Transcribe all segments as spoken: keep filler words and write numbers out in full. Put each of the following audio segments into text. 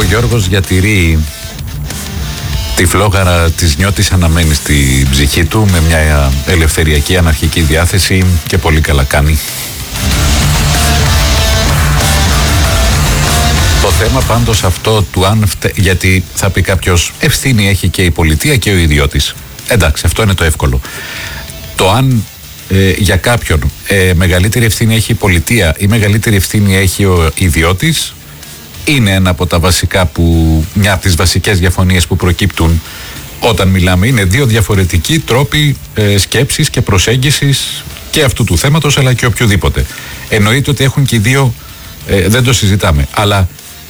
Ο Γιώργος διατηρεί τη φλόγαρα της νιώτης αναμένη στη ψυχή του με μια ελευθεριακή αναρχική διάθεση και πολύ καλά κάνει. Το θέμα πάντως αυτό του αν φτε... γιατί θα πει κάποιος ευθύνη έχει και η πολιτεία και ο ιδιώτης. Εντάξει, αυτό είναι το εύκολο. Το αν ε, για κάποιον ε, μεγαλύτερη ευθύνη έχει η πολιτεία ή μεγαλύτερη ευθύνη έχει ο ιδιώτης είναι ένα από τα βασικά που, μια από τις βασικές διαφωνίες που προκύπτουν όταν μιλάμε. Είναι δύο διαφορετικοί τρόποι ε, σκέψης και προσέγγισης και αυτού του θέματος αλλά και οποιοδήποτε. Εννοείται ότι έχουν και οι δύο, ε, δεν το συζητάμε, αλλά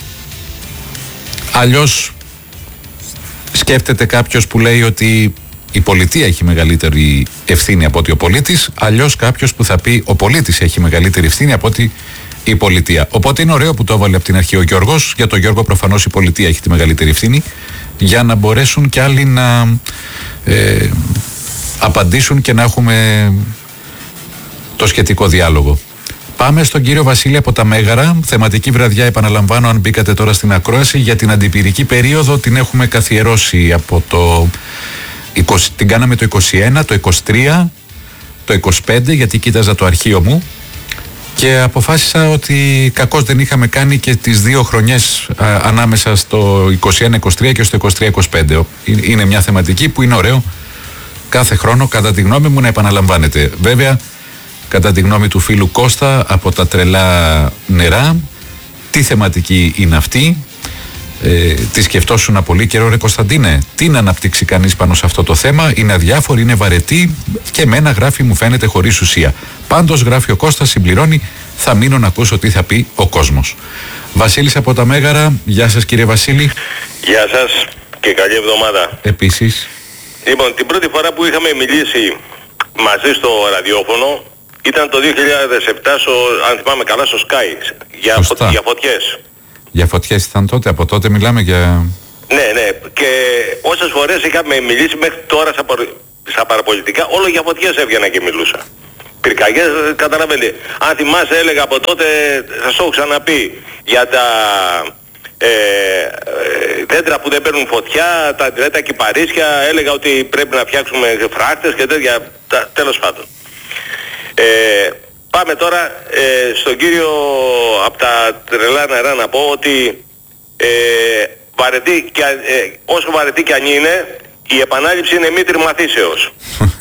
αλλιώς σκέφτεται κάποιος που λέει ότι η πολιτεία έχει μεγαλύτερη ευθύνη από ότι ο πολίτης, αλλιώς κάποιος που θα πει ο πολίτης έχει μεγαλύτερη ευθύνη από ότι η πολιτεία. Οπότε είναι ωραίο που το έβαλε από την αρχή ο Γιώργος. Για τον Γιώργο προφανώς η πολιτεία έχει τη μεγαλύτερη ευθύνη, για να μπορέσουν κι άλλοι να ε, απαντήσουν και να έχουμε το σχετικό διάλογο. Πάμε στον κύριο Βασίλη από τα Μέγαρα. Θεματική βραδιά, επαναλαμβάνω, αν μπήκατε τώρα στην ακρόαση, για την αντιπυρική περίοδο. Την έχουμε καθιερώσει από το είκοσι, την κάναμε το είκοσι ένα, το είκοσι τρία, το είκοσι πέντε, γιατί κοίταζα το αρχείο μου και αποφάσισα ότι κακώς δεν είχαμε κάνει και τις δύο χρονιές α, ανάμεσα στο είκοσι ένα είκοσι τρία και στο είκοσι τρία είκοσι πέντε. Είναι μια θεματική που είναι ωραίο κάθε χρόνο, κατά τη γνώμη μου, να επαναλαμβάνεται. Βέβαια, κατά τη γνώμη του φίλου Κώστα από τα Τρελά Νερά, τι θεματική είναι αυτή? Ε, τη σκεφτόσουνα πολύ καιρό, ρε Κωνσταντίνε? Τι να αναπτύξει κανείς πάνω σε αυτό το θέμα? Είναι αδιάφορη, είναι βαρετή και με ένα γράφει μου φαίνεται χωρίς ουσία. Πάντως γράφει ο Κώστας, συμπληρώνει, θα μείνω να ακούσω τι θα πει ο κόσμος. Βασίλης από τα Μέγαρα, γεια σας κύριε Βασίλη. Γεια σας και καλή εβδομάδα. Επίσης. Λοιπόν, την πρώτη φορά που είχαμε μιλήσει μαζί στο ραδιόφωνο ήταν το δύο χιλιάδες επτά, στο, αν θυμάμαι καλά, στο Sky, για, φω, για φωτιές. Για φωτιές ήταν τότε, από τότε μιλάμε για... Ναι, ναι, και όσες φορές είχαμε μιλήσει μέχρι τώρα στα, παρο... στα παραπολιτικά, όλο για φωτιές έβγαινα και μιλούσα. Πυρκαγιές, καταλαβαίνετε. Αν θυμάσαι, έλεγα από τότε, θα σου έχω ξαναπεί, για τα ε, ε, δέντρα που δεν παίρνουν φωτιά, τα αντιρρέτα κυπαρίσια, έλεγα ότι πρέπει να φτιάξουμε φράκτες και τέτοια, τα, τέλος πάντων. Ε, πάμε τώρα ε, στον κύριο από τα Τρελά Νερά να πω ότι ε, βαρετή και, ε, όσο βαρετή κι αν είναι, η επανάληψη είναι μήτρη μαθήσεως.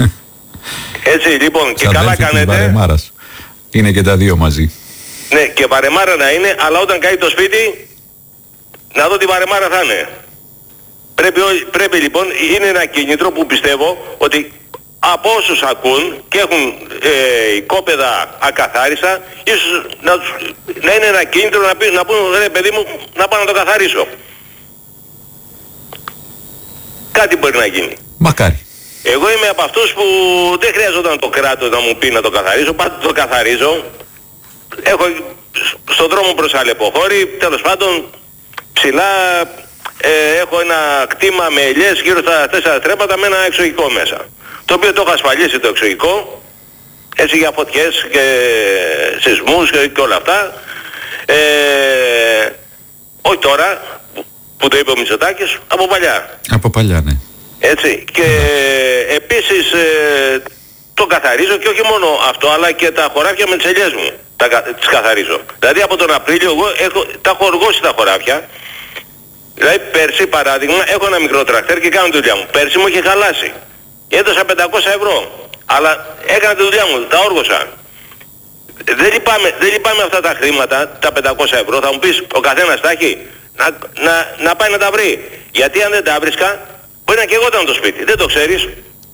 Έτσι λοιπόν, και καλά κάνετε. Είναι και τα δύο μαζί. Ναι, και βαρεμάρα να είναι, αλλά όταν καεί το σπίτι να δω τι βαρεμάρα θα είναι. Πρέπει, πρέπει λοιπόν, είναι ένα κίνητρο που πιστεύω ότι από όσους ακούν και έχουν ε, οικόπεδα ακαθάριστα, ίσως να, να είναι ένα κίνητρο να, πει, να πούν, ρε παιδί μου, να πάω να το καθαρίσω. Κάτι μπορεί να γίνει. Μακάρι. Εγώ είμαι από αυτούς που δεν χρειαζόταν το κράτος να μου πει να το καθαρίσω, πάντα το καθαρίζω. Έχω στον δρόμο προς Αλεποχώρη, τέλος πάντων, ψηλά ε, έχω ένα κτήμα με ελιές γύρω στα τέσσερα τρέπατα με ένα εξωγικό μέσα. Το οποίο το έχω ασφαλίσει το εξωγικό, έτσι για φωτιές και σεισμούς και, και όλα αυτά. Ε, όχι τώρα, που το είπε ο Μητσοτάκης, από παλιά. Από παλιά, ναι. Έτσι, και mm. επίσης ε, το καθαρίζω και όχι μόνο αυτό, αλλά και τα χωράφια με τις ελιές μου, τα, τις καθαρίζω. Δηλαδή από τον Απρίλιο εγώ έχω, τα έχω οργώσει τα χωράφια. Δηλαδή πέρσι παράδειγμα έχω ένα μικρό τρακτέρ και κάνω τη δουλειά μου. Πέρσι μου είχε χαλάσει. Έδωσα πεντακόσια ευρώ, αλλά έκανα τη δουλειά μου, τα όργωσα. Δεν λυπάμαι, δεν λυπάμαι αυτά τα χρήματα, τα πεντακόσια ευρώ, θα μου πεις ο καθένας τα έχει, να, να, να πάει να τα βρει. Γιατί αν δεν τα βρίσκα, μπορεί να καιγόταν το σπίτι, δεν το ξέρεις.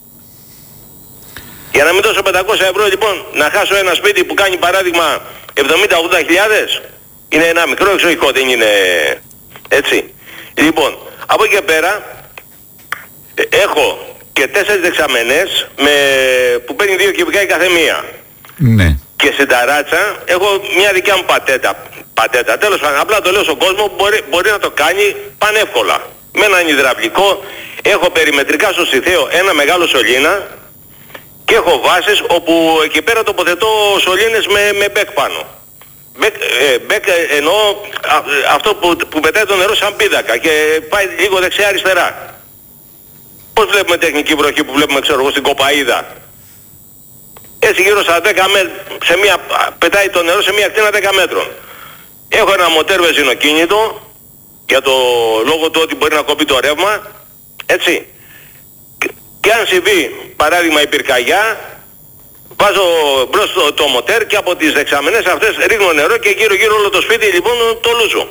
Για να μην δώσω πεντακόσια ευρώ λοιπόν, να χάσω ένα σπίτι που κάνει παράδειγμα εβδομήντα με ογδόντα χιλιάδες, είναι ένα μικρό εξωγικό, δεν είναι έτσι. Λοιπόν, από εκεί και πέρα, έχω και τέσσερις δεξαμενές με, που παίρνει δύο κυβικά η καθεμία. Ναι. Και στην ταράτσα έχω μια δικιά μου πατέτα. Πατέτα. Τέλος πάντων, απλά το λέω στον κόσμο που μπορεί, μπορεί να το κάνει πανεύκολα. Με έναν υδραυλικό, έχω περιμετρικά στο Σιθαίο ένα μεγάλο σωλήνα και έχω βάσεις όπου εκεί πέρα τοποθετώ σωλήνες με, με μπέκ πάνω. Μπεκ, ε, μπεκ εννοώ α, αυτό που, που πετάει το νερό σαν πίδακα και πάει λίγο δεξιά αριστερά. Πώς βλέπουμε τεχνική βροχή που βλέπουμε, ξέρω εγώ, στην Κοπαΐδα. Έτσι γύρω στα δέκα μέτρα, σε μια, πετάει το νερό σε μια ακτίνα δέκα μέτρων. Έχω ένα μοτέρ βενζινοκίνητο, για το λόγο του ότι μπορεί να κοπεί το ρεύμα, έτσι. Και, και αν συμβεί, παράδειγμα, η πυρκαγιά, βάζω μπρος το, το μοτέρ και από τις δεξαμενές αυτές ρίχνω νερό και γύρω γύρω όλο το σπίτι λοιπόν το λούζω.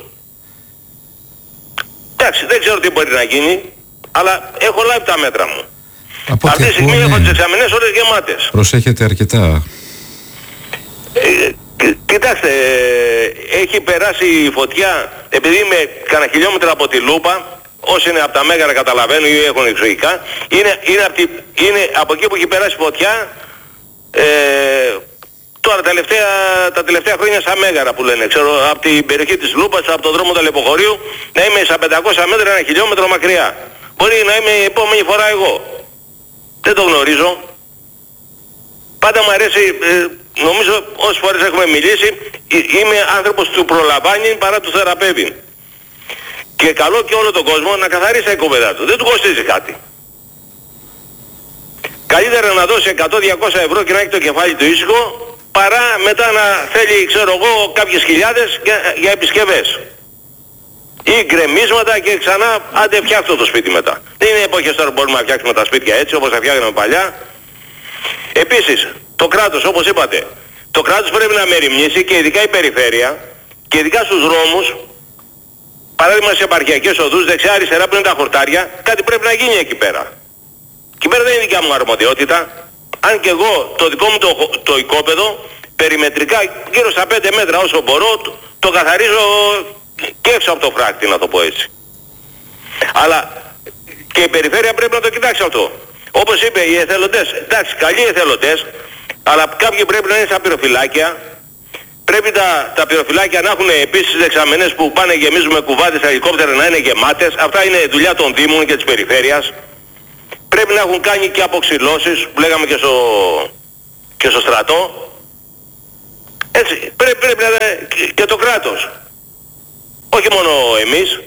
Εντάξει, δεν ξέρω τι μπορεί να γίνει, αλλά έχω λάβει τα μέτρα μου. Από αυτή τη στιγμή ακούω, έχω ναι. τις δεξαμενές όλες γεμάτες. Προσέχετε αρκετά. Ε, κοιτάξτε, ε, έχει περάσει η φωτιά, επειδή είμαι κανένα χιλιόμετρα από τη Λούπα, όσοι είναι από τα Μέγαρα καταλαβαίνουν ή έχουν εξωγικά, είναι, είναι, από τη, είναι από εκεί που έχει περάσει φωτιά. Ε, τώρα τελευταία, τα τελευταία χρόνια στα Μέγαρα που λένε, ξέρω, από την περιοχή της Λούπας, από τον δρόμο του Αλεποχωρίου, να είμαι στα πεντακόσια μέτρα, ένα χιλιόμετρο μακριά. Μπορεί να είμαι η επόμενη φορά εγώ. Δεν το γνωρίζω. Πάντα μου αρέσει, ε, νομίζω όσες φορές έχουμε μιλήσει, είμαι άνθρωπος του προλαμβάνει παρά του θεραπεύει. Και καλό και όλο τον κόσμο να καθαρίσει τα οικόπεδά του. Δεν του κοστίζει κάτι. Καλύτερα να δώσει εκατό με διακόσια ευρώ και να έχει το κεφάλι του ήσυχο, παρά μετά να θέλει, ξέρω εγώ, κάποιες χιλιάδες για, για επισκευές. Ή γκρεμίσματα και ξανά, άντε φτιάξω το σπίτι μετά. Δεν είναι εποχές τώρα που μπορούμε να φτιάξουμε τα σπίτια έτσι όπως τα φτιάχναμε παλιά. Επίσης, το κράτος, όπως είπατε, το κράτος πρέπει να μεριμνήσει και ειδικά η περιφέρεια και ειδικά στους δρόμους, παράδειγμα σε επαρχιακές οδούς, δεξιά αριστερά που είναι τα χορτάρια, κάτι πρέπει να γίνει εκεί πέρα. Εκεί πέρα δεν είναι δικιά μου αρμοδιότητα. Αν και εγώ το δικό μου το, το οικόπεδο, περιμετρικά γύρω στα πέντε μέτρα όσο μπορώ, το, το καθαρίζω και έξω από το φράκτη, να το πω έτσι. Αλλά και η περιφέρεια πρέπει να το κοιτάξει αυτό. Όπως είπε, οι εθελοντές, εντάξει, καλοί εθελοντές, αλλά κάποιοι πρέπει να είναι στα πυροφυλάκια. Πρέπει τα, τα πυροφυλάκια να έχουν επίσης δεξαμενές που πάνε γεμίζουν με κουβάδες στα ελικόπτερα να είναι γεμάτες. Αυτά είναι δουλειά των Δήμων και της περιφέρειας. Πρέπει να έχουν κάνει και αποξυλώσεις που λέγαμε και στο, και στο στρατό. Έτσι, πρέπει, πρέπει να και, και το κράτος. Όχι μόνο εμείς.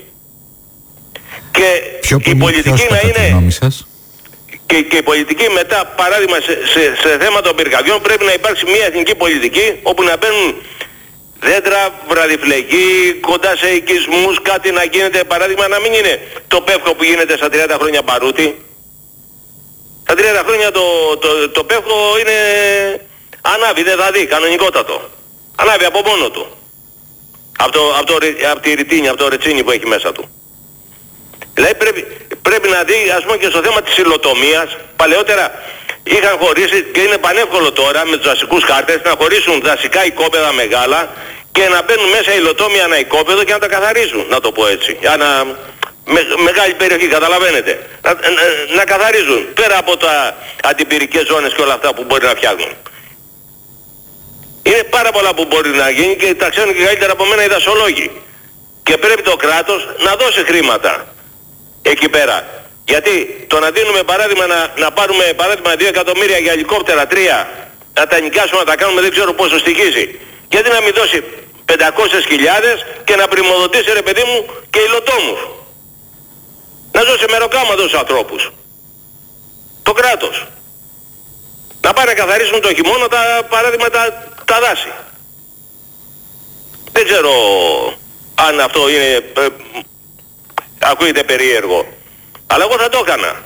Και Πιο η πολιτική να είναι... Και, και η πολιτική μετά, παράδειγμα, σε, σε, σε θέματα των πυρκαγιών πρέπει να υπάρξει μια εθνική πολιτική όπου να μπαίνουν δέντρα, βραδιφλεγγύη, κοντά σε οικισμούς, κάτι να γίνεται, παράδειγμα να μην είναι το πεύκο που γίνεται στα τριάντα χρόνια Μπαρούτη. Στα τριάντα χρόνια το, το, το πεύκο είναι ανάβει, δεν θα δει, κανονικότατο. Ανάβει από μόνο του. Από, το, από, το, από τη ρητίνη, από το ρετσίνι που έχει μέσα του. Δηλαδή πρέπει, πρέπει να δει, ας πούμε, και στο θέμα της υλοτομίας. Παλαιότερα είχαν χωρίσει και είναι πανεύκολο τώρα με τους δασικούς χάρτες να χωρίσουν δασικά οικόπεδα μεγάλα και να μπαίνουν μέσα υλοτόμια ένα οικόπεδο και να τα καθαρίζουν, να το πω έτσι. Για να... Με, μεγάλη περιοχή, καταλαβαίνετε. Να, να, να καθαρίζουν πέρα από τα αντιπυρικές ζώνες και όλα αυτά που μπορεί να φτιάχνουν. Είναι πάρα πολλά που μπορεί να γίνει και τα ξέρουν και καλύτερα από μένα οι δασολόγοι. Και πρέπει το κράτος να δώσει χρήματα εκεί πέρα. Γιατί το να δίνουμε παράδειγμα να, να πάρουμε παράδειγμα δύο εκατομμύρια για ελικόπτερα, τρία, να τα νοικιάσουμε, να τα κάνουμε, δεν ξέρω πόσο στοιχίζει. Γιατί να μην δώσει πεντακόσιες χιλιάδες και να πρημοδοτήσει, ρε παιδί μου, και υλοτόμους. Να δώσει μεροκάματο στους ανθρώπους. Το κράτος. Να πάνε να καθαρίσουν το χειμώνα τα παράδειγμα τα, τα δάση. Δεν ξέρω αν αυτό είναι, ε, ακούγεται περίεργο. Αλλά εγώ θα το έκανα.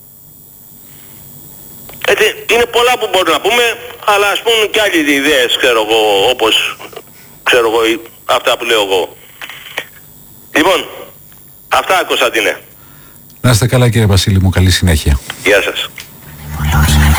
Έτσι, είναι πολλά που μπορούμε να πούμε, αλλά ας πούμε και άλλες ιδέες, ξέρω εγώ, όπως ξέρω εγώ, αυτά που λέω εγώ. Λοιπόν, αυτά, Κωνσταντίνε. Να είστε καλά, κύριε Βασίλη μου, καλή συνέχεια. Γεια σας.